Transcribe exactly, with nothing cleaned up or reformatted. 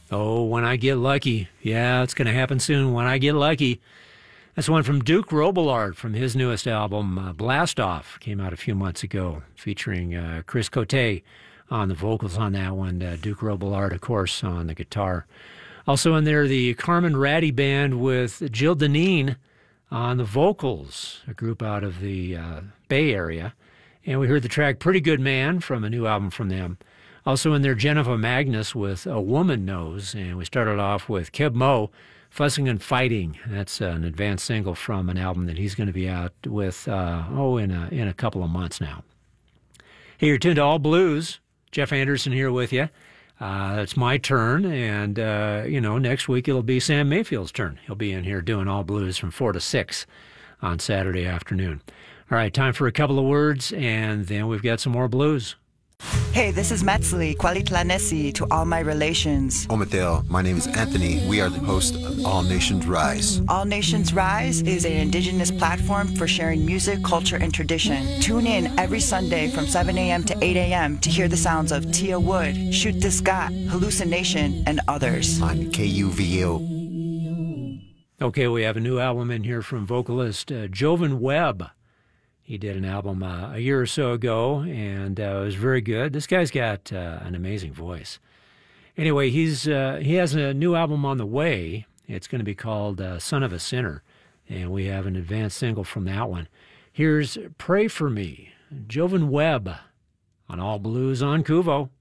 Oh, When I Get Lucky. Yeah, it's going to happen soon. When I Get Lucky. That's one from Duke Robillard from his newest album, uh, Blast Off. Came out a few months ago, featuring uh, Chris Cote on the vocals on that one. Uh, Duke Robillard, of course, on the guitar. Also in there, the Carmen Ratty Band with Jill Deneen on the vocals, a group out of the uh, Bay Area. And we heard the track Pretty Good Man from a new album from them. Also in there, Jennifer Magnus with A Woman Knows. And we started off with Keb Mo, Fussing and Fighting. That's uh, an advanced single from an album that he's going to be out with, uh, oh, in a, in a couple of months now. Hey, you're tuned to All Blues. Jeff Anderson here with you. Uh, it's my turn, and, uh, you know, next week it'll be Sam Mayfield's turn. He'll be in here doing All Blues from four to six on Saturday afternoon. All right, time for a couple of words, and then we've got some more blues. Hey, this is Metzli, Qualitlanesi to all my relations. Ometel, my name is Anthony. We are the host of All Nations Rise. All Nations Rise is an indigenous platform for sharing music, culture, and tradition. Tune in every Sunday from seven a.m. to eight a.m. to hear the sounds of Tia Wood, Shoot the Scott, Hallucination, and others. On K U V O. Okay, we have a new album in here from vocalist uh, Jovan Webb. He did an album uh, a year or so ago, and uh, it was very good. This guy's got uh, an amazing voice. Anyway, he's uh, he has a new album on the way. It's going to be called uh, Son of a Sinner, and we have an advanced single from that one. Here's Pray For Me, Jovan Webb on All Blues on Kuvo.